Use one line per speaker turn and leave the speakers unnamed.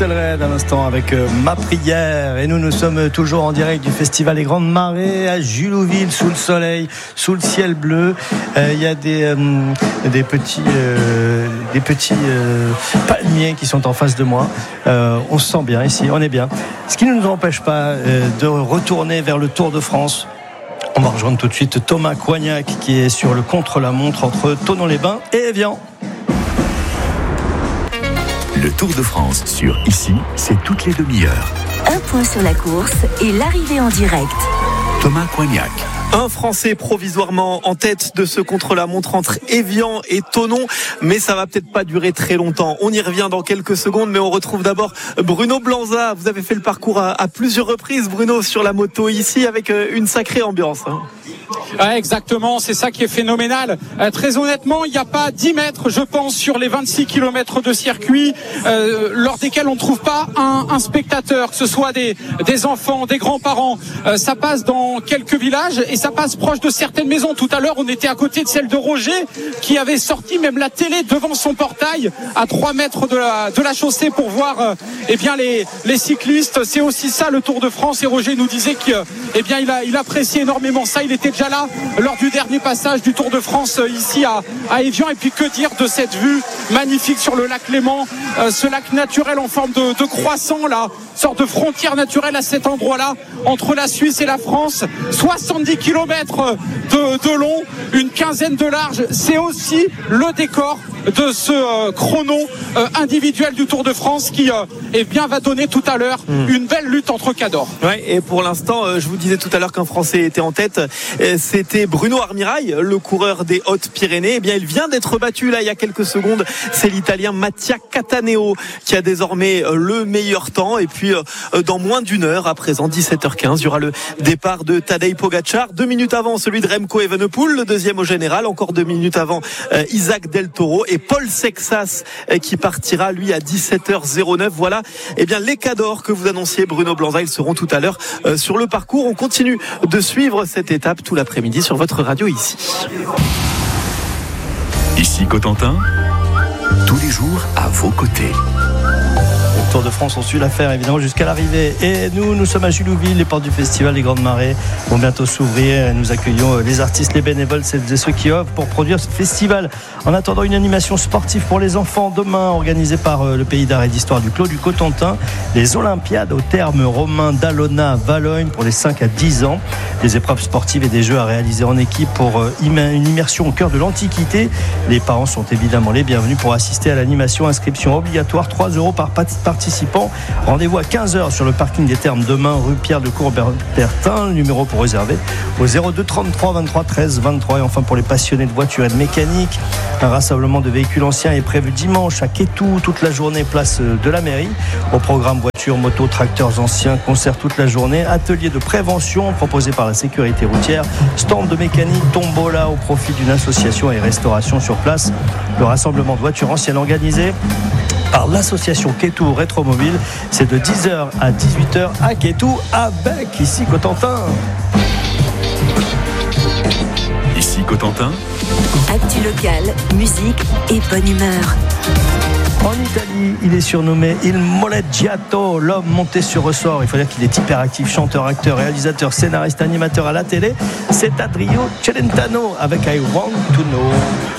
Axel Red à l'instant avec Ma Prière. Et nous sommes toujours en direct du Festival des Grandes Marées à Julouville, sous le soleil, sous le ciel bleu. Il y a des petits palmiers qui sont en face de moi. On se sent bien ici, on est bien. Ce qui ne nous empêche pas de retourner vers le Tour de France. On va rejoindre tout de suite Thomas Coignac qui est sur le contre-la-montre entre Thonon-les-Bains et Évian.
Le Tour de France sur Ici, c'est toutes les demi-heures.
Un point sur la course et l'arrivée en direct.
Thomas Coignac.
Un Français provisoirement en tête de ce contre-la-montre entre Évian et Thonon, mais ça va peut-être pas durer très longtemps. On y revient dans quelques secondes, mais on retrouve d'abord Bruno Blanza. Vous avez fait le parcours à plusieurs reprises, Bruno, sur la moto ici, avec une sacrée ambiance.
Ouais, exactement, c'est ça qui est phénoménal. Très honnêtement, il n'y a pas 10 mètres, je pense, sur les 26 km de circuit, lors desquels on ne trouve pas un spectateur, que ce soit des enfants, des grands-parents. Ça passe dans quelques villages et ça passe proche de certaines maisons. Tout à l'heure, on était à côté de celle de Roger, qui avait sorti même la télé devant son portail, à 3 mètres de la chaussée, pour voir les cyclistes. C'est aussi ça le Tour de France, et Roger nous disait qu'il appréciait énormément ça. Il était déjà là lors du dernier passage du Tour de France ici à Évian. Et puis que dire de cette vue magnifique sur le lac Léman, ce lac naturel en forme de croissant là, sorte de frontière naturelle à cet endroit-là entre la Suisse et la France. 70 km de long, une quinzaine de large. C'est aussi le décor de ce chrono individuel du Tour de France qui va donner tout à l'heure une belle lutte entre cadors.
Ouais, et pour l'instant, je vous disais tout à l'heure qu'un Français était en tête. C'était Bruno Armirail, le coureur des Hautes-Pyrénées. Eh bien, il vient d'être battu là il y a quelques secondes. C'est l'Italien Mattia Cataneo qui a désormais le meilleur temps. Et puis, dans moins d'une heure, à présent 17h15, il y aura le départ de Tadej Pogacar. 2 minutes avant, celui de Remco Evenepoel, le deuxième au général. Encore 2 minutes avant, Isaac Del Toro et Paul Sexas qui partira lui à 17h09. Voilà, eh bien les cadors que vous annonciez, Bruno Blanza, ils seront tout à l'heure sur le parcours. On continue de suivre cette étape tout l'après-midi sur votre radio ici.
Ici Cotentin, tous les jours à vos côtés.
Le Tour de France, on suit l'affaire évidemment jusqu'à l'arrivée. Et nous sommes à Julouville, les portes du Festival des Grandes Marées vont bientôt s'ouvrir. Nous accueillons les artistes, les bénévoles, celles et ceux qui œuvrent pour produire ce festival. En attendant, une animation sportive pour les enfants demain, organisée par le Pays d'art et d'histoire du Clos du Cotentin. Les Olympiades au terme romain d'Alona à Valognes pour les 5 à 10 ans. Des épreuves sportives et des jeux à réaliser en équipe pour une immersion au cœur de l'Antiquité. Les parents sont évidemment les bienvenus pour assister à l'animation. Inscription obligatoire, 3 € par participant. Rendez-vous à 15h sur le parking des Thermes demain, rue Pierre de Coubertin. Le numéro pour réserver au 02 33 23 13 23. Et enfin, pour les passionnés de voitures et de mécanique, un rassemblement de véhicules anciens est prévu dimanche à Quétou, toute la journée, place de la mairie. Au programme voitures, motos, tracteurs anciens, concert toute la journée, atelier de prévention proposé par la sécurité routière, stand de mécanique, tombola au profit d'une association et restauration sur place. Le rassemblement de voitures anciennes organisé par l'association Quétou Rétromobile, c'est de 10h à 18h à Quétou, avec ici Cotentin.
Ici Cotentin.
Actu locale, musique et bonne humeur.
En Italie, il est surnommé Il Moleggiato, l'homme monté sur ressort. Il faut dire qu'il est hyperactif, chanteur, acteur, réalisateur, scénariste, animateur à la télé. C'est Adrio Celentano avec I Want to Know.